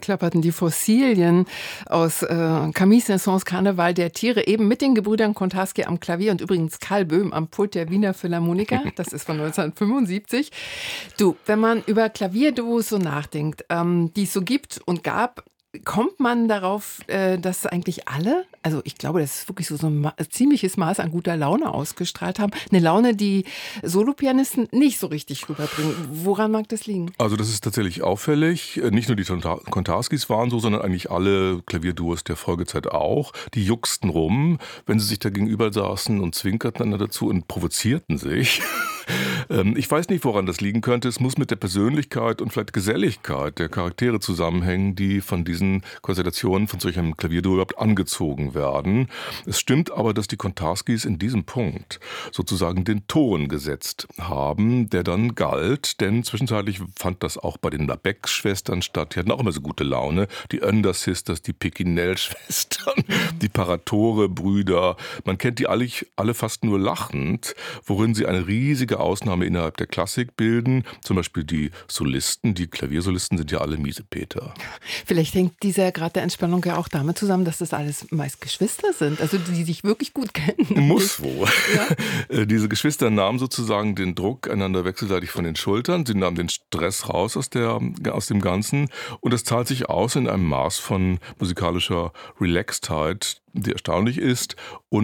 klapperten die Fossilien aus Camille Saint-Saëns Karneval der Tiere eben mit den Gebrüdern Kontarski am Klavier und übrigens Karl Böhm am Pult der Wiener Philharmoniker. Das ist von 1975. Du, wenn man über Klavierduos so nachdenkt, die es so gibt und gab, kommt man darauf, dass eigentlich alle, also ich glaube, das ist wirklich so ein ziemliches Maß an guter Laune ausgestrahlt haben. Eine Laune, die Solopianisten nicht so richtig rüberbringen. Woran mag das liegen? Also das ist tatsächlich auffällig. Nicht nur die Kontarskis waren so, sondern eigentlich alle Klavierduos der Folgezeit auch. Die jucksten rum, wenn sie sich da gegenüber saßen und zwinkerten einander dazu und provozierten sich. Ich weiß nicht, woran das liegen könnte. Es muss mit der Persönlichkeit und vielleicht Geselligkeit der Charaktere zusammenhängen, die von diesen Konstellationen von solch einem Klavierduo überhaupt angezogen werden. Es stimmt aber, dass die Kontarskis in diesem Punkt sozusagen den Ton gesetzt haben, der dann galt, denn zwischenzeitlich fand das auch bei den Labec-Schwestern statt. Die hatten auch immer so gute Laune. Die Önder Sisters, die Pekinel-Schwestern, die Paratore-Brüder. Man kennt die alle fast nur lachend, worin sie eine riesige Ausnahme innerhalb der Klassik bilden. Zum Beispiel die Solisten, die Klaviersolisten sind ja alle Miesepeter. Vielleicht hängt dieser Grad der Entspannung ja auch damit zusammen, dass das alles meist Geschwister sind, also die sich wirklich gut kennen. Muss wohl. Ja? Diese Geschwister nahmen sozusagen den Druck einander wechselseitig von den Schultern. Sie nahmen den Stress raus aus dem Ganzen. Und das zahlt sich aus in einem Maß von musikalischer Relaxedheit, die erstaunlich ist und